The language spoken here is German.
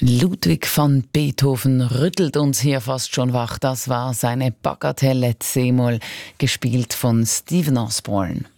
Ludwig van Beethoven rüttelt uns hier fast schon wach. Das war seine Bagatelle C-Moll, gespielt von Stephen Osborne.